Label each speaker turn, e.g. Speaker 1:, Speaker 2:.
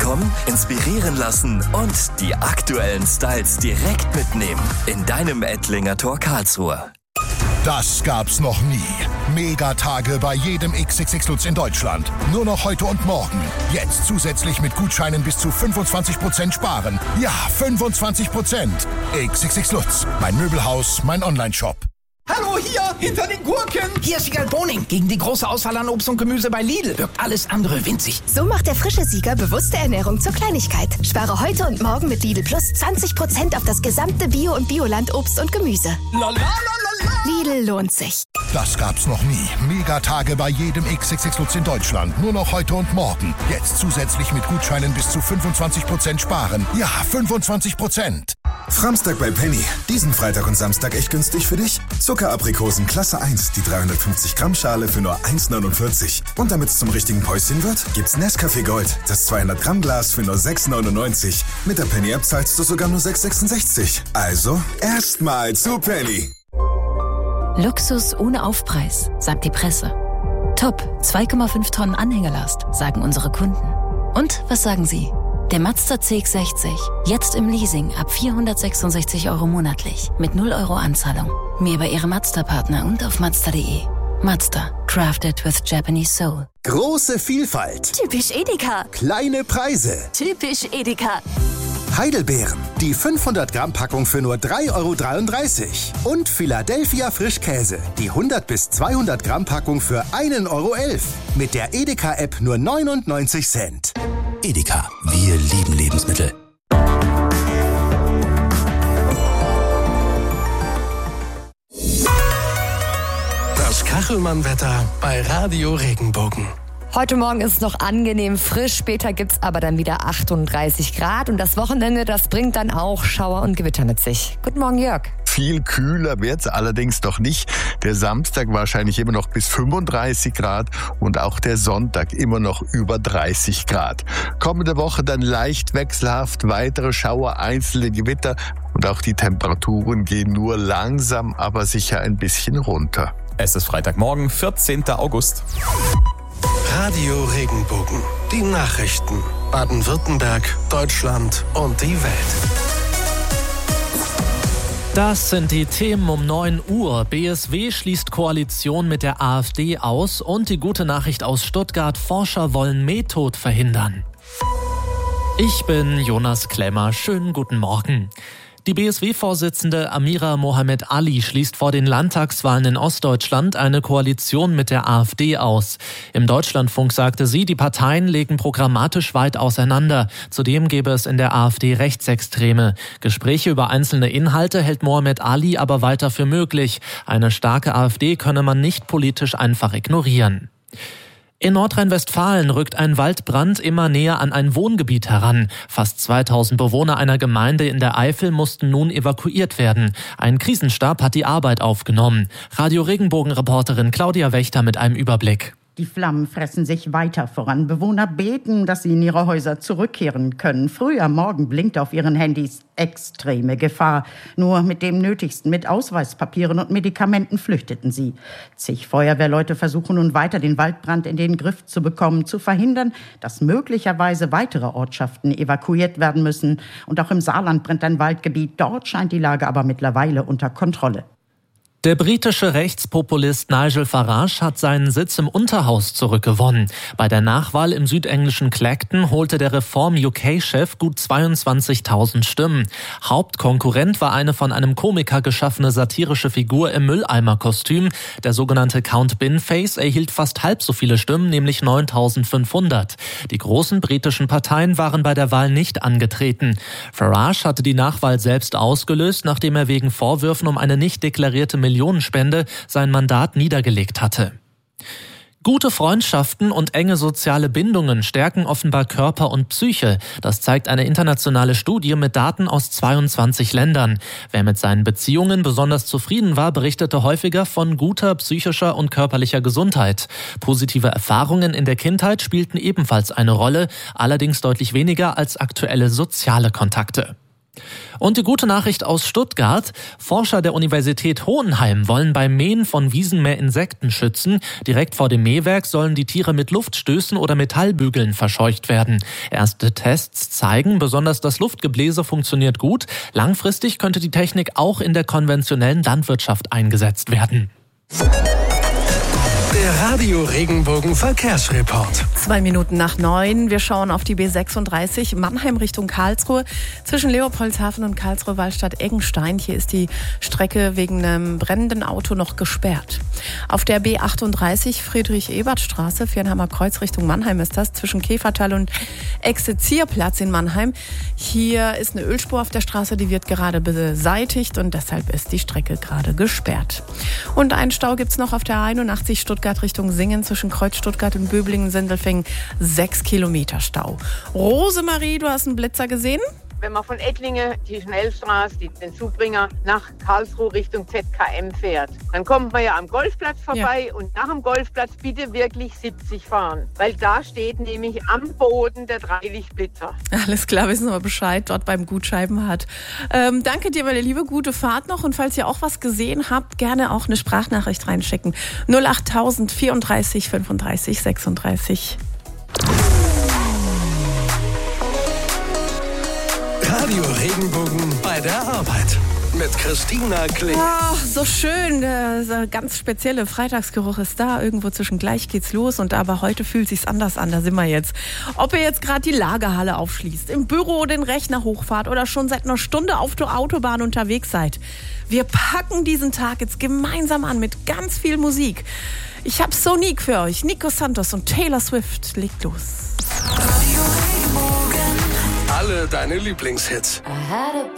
Speaker 1: bekommen, inspirieren lassen und die aktuellen Styles direkt mitnehmen in deinem Ettlinger Tor Karlsruhe.
Speaker 2: Das gab's noch nie. Megatage bei jedem XXX Lutz in Deutschland. Nur noch heute und morgen. Jetzt zusätzlich mit Gutscheinen bis zu 25% sparen. Ja, 25%. XXX Lutz. Mein Möbelhaus, mein Onlineshop.
Speaker 3: Hallo, hier, hinter den Gurken. Hier ist Siegal Boning. Gegen die große Auswahl an Obst und Gemüse bei Lidl wirkt alles andere winzig.
Speaker 4: So macht der frische Sieger bewusste Ernährung zur Kleinigkeit. Spare heute und morgen mit Lidl Plus 20% auf das gesamte Bio- und Bioland-Obst und Gemüse. Lidl lohnt sich.
Speaker 2: Das gab's noch nie. Megatage bei jedem XXX Lutz in Deutschland. Nur noch heute und morgen. Jetzt zusätzlich mit Gutscheinen bis zu 25% sparen. Ja, 25%.
Speaker 5: Framstag bei Penny. Diesen Freitag und Samstag echt günstig für dich? Zuckeraprikosen Klasse 1, die 350 Gramm Schale für nur 1,49. Und damit's zum richtigen Päuschen wird, gibt's Nescafé Gold, das 200 Gramm Glas für nur 6,99. Mit der Penny App zahlst du sogar nur 6,66. Also, erstmal zu Penny.
Speaker 6: Luxus ohne Aufpreis, sagt die Presse. Top, 2,5 Tonnen Anhängelast, sagen unsere Kunden. Und was sagen Sie? Der Mazda CX-60, jetzt im Leasing ab 466 € monatlich, mit 0 € Anzahlung. Mehr bei Ihrem Mazda-Partner und auf Mazda.de. Mazda, crafted with Japanese soul.
Speaker 7: Große Vielfalt.
Speaker 4: Typisch Edeka.
Speaker 7: Kleine Preise.
Speaker 4: Typisch Edeka.
Speaker 7: Heidelbeeren, die 500 Gramm Packung für nur 3,33 € und Philadelphia Frischkäse, die 100 bis 200 Gramm Packung für 1,11 € mit der Edeka-App nur 99 Cent.
Speaker 8: Edeka, wir lieben Lebensmittel.
Speaker 9: Das Kachelmann-Wetter bei Radio Regenbogen.
Speaker 10: Heute Morgen ist es noch angenehm frisch, später gibt's aber dann wieder 38 Grad und das Wochenende, das bringt dann auch Schauer und Gewitter mit sich. Guten Morgen, Jörg.
Speaker 11: Viel kühler wird's allerdings doch nicht. Der Samstag wahrscheinlich immer noch bis 35 Grad und auch der Sonntag immer noch über 30 Grad. Kommende Woche dann leicht wechselhaft, weitere Schauer, einzelne Gewitter und auch die Temperaturen gehen nur langsam, aber sicher ein bisschen runter.
Speaker 12: Es ist Freitagmorgen, 14. August.
Speaker 9: Radio Regenbogen. Die Nachrichten. Baden-Württemberg, Deutschland und die Welt.
Speaker 13: Das sind die Themen um 9 Uhr. BSW schließt Koalition mit der AfD aus und die gute Nachricht aus Stuttgart, Forscher wollen Mehtod verhindern. Ich bin Jonas Klemmer. Schönen guten Morgen. Die BSW-Vorsitzende Amira Mohamed Ali schließt vor den Landtagswahlen in Ostdeutschland eine Koalition mit der AfD aus. Im Deutschlandfunk sagte sie, die Parteien legen programmatisch weit auseinander. Zudem gäbe es in der AfD Rechtsextreme. Gespräche über einzelne Inhalte hält Mohamed Ali aber weiter für möglich. Eine starke AfD könne man nicht politisch einfach ignorieren. In Nordrhein-Westfalen rückt ein Waldbrand immer näher an ein Wohngebiet heran. Fast 2000 Bewohner einer Gemeinde in der Eifel mussten nun evakuiert werden. Ein Krisenstab hat die Arbeit aufgenommen. Radio Regenbogen-Reporterin Claudia Wächter mit einem Überblick.
Speaker 14: Die Flammen fressen sich weiter voran. Bewohner beten, dass sie in ihre Häuser zurückkehren können. Früh am Morgen blinkt auf ihren Handys extreme Gefahr. Nur mit dem Nötigsten, mit Ausweispapieren und Medikamenten flüchteten sie. Zig Feuerwehrleute versuchen nun weiter, den Waldbrand in den Griff zu bekommen, zu verhindern, dass möglicherweise weitere Ortschaften evakuiert werden müssen. Und auch im Saarland brennt ein Waldgebiet. Dort scheint die Lage aber mittlerweile unter Kontrolle.
Speaker 13: Der britische Rechtspopulist Nigel Farage hat seinen Sitz im Unterhaus zurückgewonnen. Bei der Nachwahl im südenglischen Clacton holte der Reform-UK-Chef gut 22.000 Stimmen. Hauptkonkurrent war eine von einem Komiker geschaffene satirische Figur im Mülleimer-Kostüm. Der sogenannte Count Binface erhielt fast halb so viele Stimmen, nämlich 9.500. Die großen britischen Parteien waren bei der Wahl nicht angetreten. Farage hatte die Nachwahl selbst ausgelöst, nachdem er wegen Vorwürfen um eine nicht deklarierte Millionenspende sein Mandat niedergelegt hatte. Gute Freundschaften und enge soziale Bindungen stärken offenbar Körper und Psyche. Das zeigt eine internationale Studie mit Daten aus 22 Ländern. Wer mit seinen Beziehungen besonders zufrieden war, berichtete häufiger von guter psychischer und körperlicher Gesundheit. Positive Erfahrungen in der Kindheit spielten ebenfalls eine Rolle, allerdings deutlich weniger als aktuelle soziale Kontakte. Und die gute Nachricht aus Stuttgart. Forscher der Universität Hohenheim wollen beim Mähen von Wiesen mehr Insekten schützen. Direkt vor dem Mähwerk sollen die Tiere mit Luftstößen oder Metallbügeln verscheucht werden. Erste Tests zeigen, besonders das Luftgebläse funktioniert gut. Langfristig könnte die Technik auch in der konventionellen Landwirtschaft eingesetzt werden.
Speaker 9: Der Radio Regenbogen Verkehrsreport.
Speaker 15: 8:02. Wir schauen auf die B36 Mannheim Richtung Karlsruhe. Zwischen Leopoldshafen und Karlsruhe-Wallstadt-Eggenstein. Hier ist die Strecke wegen einem brennenden Auto noch gesperrt. Auf der B38 Friedrich-Ebert-Straße, Viernheimer Kreuz Richtung Mannheim ist das, zwischen Käfertal und Exerzierplatz in Mannheim. Hier ist eine Ölspur auf der Straße, die wird gerade beseitigt und deshalb ist die Strecke gerade gesperrt. Und einen Stau gibt's noch auf der 81 Stuttgart Richtung Singen zwischen Kreuz Stuttgart und Böblingen-Sindelfingen. 6 Kilometer Stau. Rosemarie, du hast einen Blitzer gesehen?
Speaker 16: Wenn man von Ettlingen die Schnellstraße, den Zubringer nach Karlsruhe Richtung ZKM fährt, dann kommt man ja am Golfplatz vorbei und nach dem Golfplatz bitte wirklich 70 fahren, weil da steht nämlich am Boden der 3 Lichtblitzer.
Speaker 15: Alles klar, wissen wir Bescheid, dort beim Gutscheibenhardt. Danke dir, meine Liebe, gute Fahrt noch und falls ihr auch was gesehen habt, gerne auch eine Sprachnachricht reinschicken. 08000 34 35 36.
Speaker 9: Radio Regenbogen bei der Arbeit mit Christina Klee.
Speaker 15: Ach, so schön. Der ganz spezielle Freitagsgeruch ist da. Irgendwo zwischen gleich geht's los und aber heute fühlt sich's anders an. Da sind wir jetzt. Ob ihr jetzt gerade die Lagerhalle aufschließt, im Büro den Rechner hochfahrt oder schon seit einer Stunde auf der Autobahn unterwegs seid. Wir packen diesen Tag jetzt gemeinsam an mit ganz viel Musik. Ich habe Sonique für euch. Nico Santos und Taylor Swift. Legt los.
Speaker 9: Alle deine Lieblingshits.